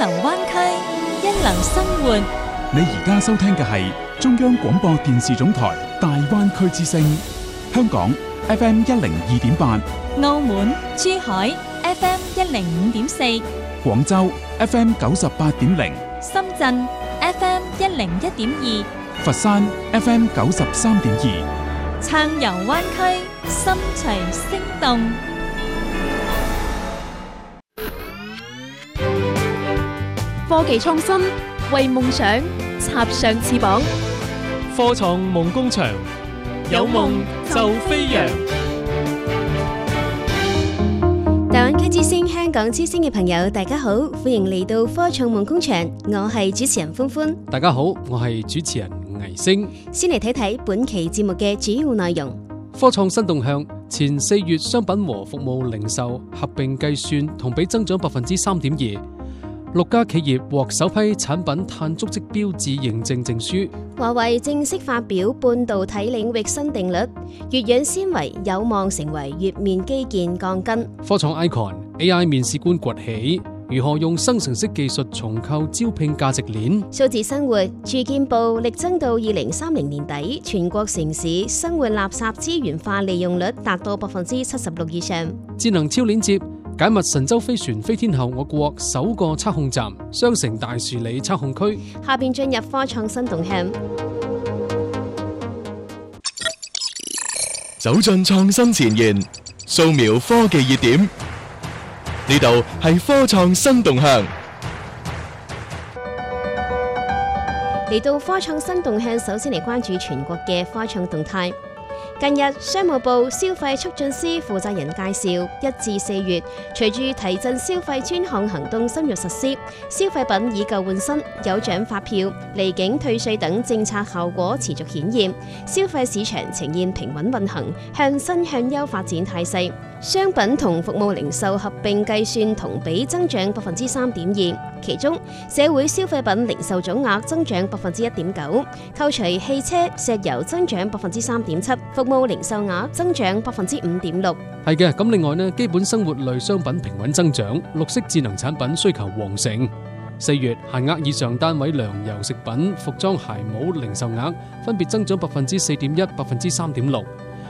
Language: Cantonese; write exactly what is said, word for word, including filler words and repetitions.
流灣區一流生活。 你而家收聽嘅係中央廣播電視總台大灣區之聲，香港 F M 一零二點八， 澳門、珠海 F M 一零五點四， 廣州 F M 九十八點零， 深圳 F M 一零一點二， 佛山 F M 九十三點二， 暢遊灣區，心隨聲動。 科技創新，為夢想插上翅膀。 科創夢工場，有夢就飛揚。 大灣區之聲、香港之聲嘅朋友，大家好，歡迎嚟到科創夢工場，我係主持人歡歡。 大家好，我係主持人倪星。 先嚟睇睇本期節目嘅主要內容。 科創新動向，前四月商品和服務零售合併計算同比增長百分之三點二。六家企業獲首批產品碳足跡標誌認證證書。 華為正式發表半導體領域新定律，越氧纖維有望成為月面基建鋼筋。 科創 Icon A I 面試官崛起，如何用生成式技術重構招聘價值鏈？ 數字生活住建部力爭到二零三零年底，全國城市生活垃圾資源化利用率達到百分之七十六以上。 智能超鏈接解密神舟飛船飛天後我國首個測控站雙城大樹里測控區。 下邊進入科創新動向， 走進創新前沿，掃描科技熱點，呢度係科創新動向。 嚟到科創新動向，首先嚟關注全國嘅科創動態。近日，商務部消費促進司負責人介紹，一至四月，隨住提振消費專項行動深入實施，消費品以舊換新、有獎發票、離境退稅等政策效果持續顯現，消費市場呈現平穩運行、向新向優發展態勢。商品同服務零售合併計算同比增長百分之三點二，其中社會消費品零售總額增長百分之一點九，扣除汽車、石油增長百分之三點七，服務零售額增長百分之五點六。 係嘅，咁另外呢，基本生活類商品平穩增長，綠色智能產品需求旺盛。四月限額以上單位糧油食品、服裝鞋帽零售額分別增長百分之四點一、百分之三點六。